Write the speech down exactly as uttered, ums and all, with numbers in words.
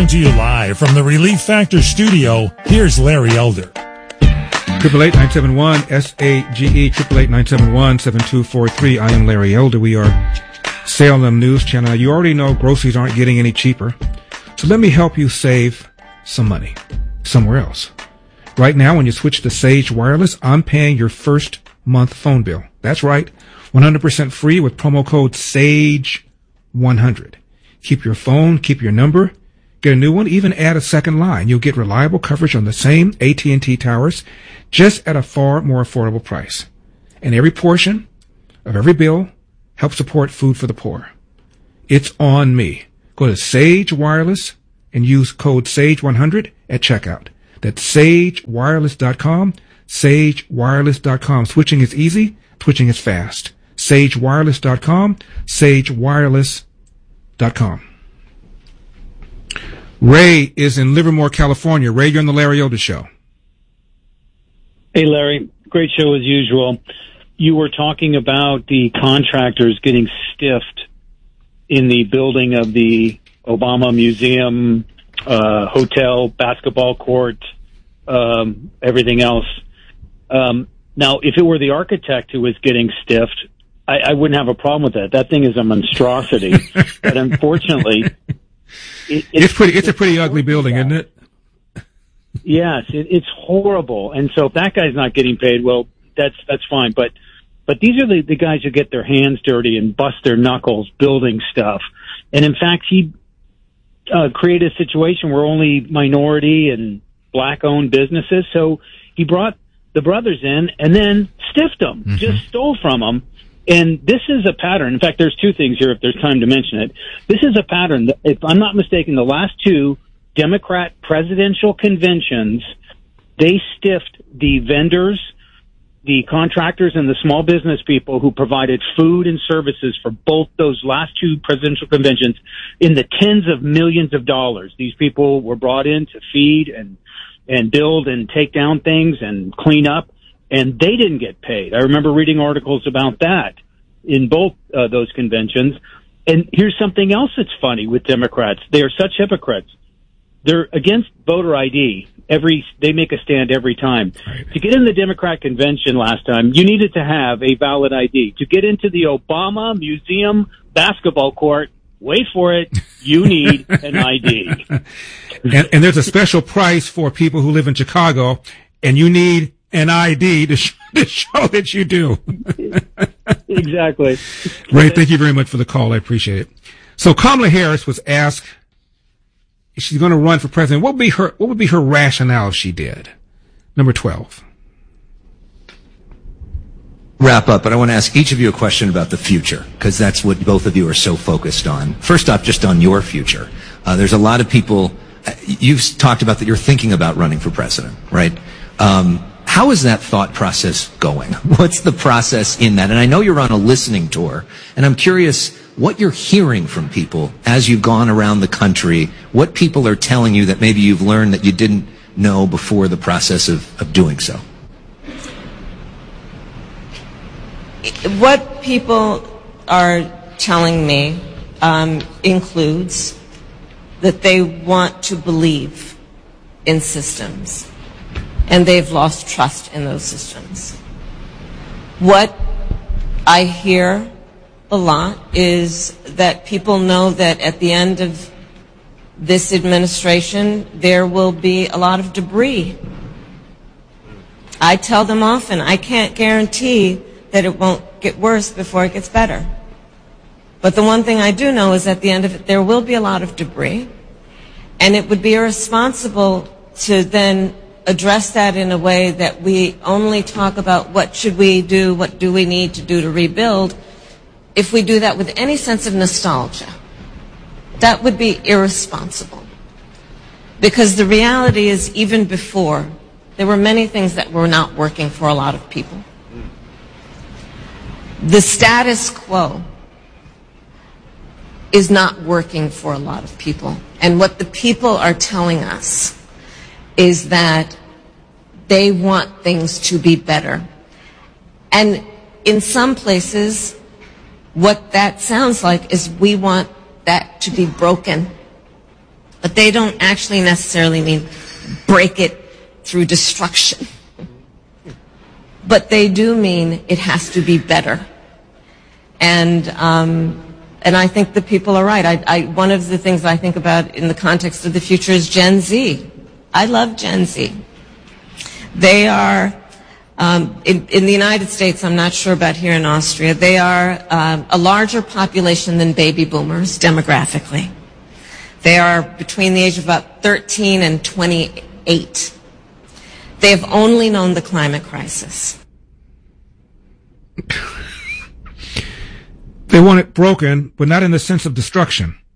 Coming to you live from the Relief Factor studio, here's Larry Elder. Triple eight nine seven one S A G E triple eight nine seven one seven two four three. I am Larry Elder. We are Salem News Channel. You already know groceries aren't getting any cheaper, so let me help you save some money somewhere else. Right now, when you switch to Sage Wireless, I'm paying your first month phone bill. That's right, one hundred percent free with promo code SAGE one hundred. Keep your phone, keep your number, get a new one, even add a second line. You'll get reliable coverage on the same A T and T towers, just at a far more affordable price. And every portion of every bill helps support food for the poor. It's on me. Go to Sage Wireless and use code SAGE one hundred at checkout. That's sage wireless dot com, sage wireless dot com. Switching is easy, switching is fast. sage wireless dot com, sage wireless dot com. Ray is in Livermore, California. Ray, you're on the Larry Elder Show. Hey, Larry. Great show as usual. You were talking about the contractors getting stiffed in the building of the Obama Museum, uh, hotel, basketball court, um, everything else. Um, now, if it were the architect who was getting stiffed, I, I wouldn't have a problem with that. That thing is a monstrosity. But unfortunately, it, it's, it's pretty. It's a pretty ugly building, isn't it? Yes, it, it's horrible. And so if that guy's not getting paid, well, that's that's fine. But but these are the, the guys who get their hands dirty and bust their knuckles building stuff. And in fact, he uh, created a situation where only minority and black-owned businesses. So he brought the brothers in and then stiffed them, mm-hmm. just stole from them. And this is a pattern. In fact, there's two things here if there's time to mention it. This is a pattern. If I'm not mistaken, the last two Democrat presidential conventions, they stiffed the vendors, the contractors, and the small business people who provided food and services for both those last two presidential conventions in the tens of millions of dollars. These people were brought in to feed and, and build and take down things and clean up, and they didn't get paid. I remember reading articles about that in both uh, those conventions. And here's something else that's funny with Democrats. They are such hypocrites. They're against voter I D. Every they make a stand every time. Right. To get in the Democrat convention last time, you needed to have a valid I D. To get into the Obama Museum basketball court, wait for it, you need an I D. and, and there's a special price for people who live in Chicago, and you need an I D to, sh- to show that you do. Exactly. Ray, thank you very much for the call. I appreciate it. So Kamala Harris was asked if she's going to run for president. What would be her, what would be her rationale if she did? Number twelve. Wrap up, but I want to ask each of you a question about the future, because that's what both of you are so focused on. First off, just on your future. Uh, there's a lot of people, uh, you've talked about that you're thinking about running for president, right? Um, how is that thought process going? What's the process in that? And I know you're on a listening tour, and I'm curious what you're hearing from people as you've gone around the country, what people are telling you that maybe you've learned that you didn't know before the process of, of doing so. What people are telling me um, includes that they want to believe in systems, and they've lost trust in those systems. What I hear a lot is that people know that at the end of this administration, there will be a lot of debris. I tell them often, I can't guarantee that it won't get worse before it gets better. But the one thing I do know is at the end of it, there will be a lot of debris, and it would be irresponsible to then address that in a way that we only talk about what should we do, what do we need to do to rebuild. If we do that with any sense of nostalgia, that would be irresponsible. Because the reality is, even before, there were many things that were not working for a lot of people. The status quo is not working for a lot of people. And what the people are telling us is that they want things to be better. And in some places, what that sounds like is we want that to be broken But they don't actually necessarily mean break it through destruction. But they do mean it has to be better. And um, and I think the people are right. I, I, one of the things I think about in the context of the future is Gen Z. I love Gen Z. They are, um, in, in the United States, I'm not sure about here in Austria, they are um, a larger population than baby boomers demographically. They are between the age of about thirteen and twenty-eight. They have only known the climate crisis. They want it broken, but not in the sense of destruction.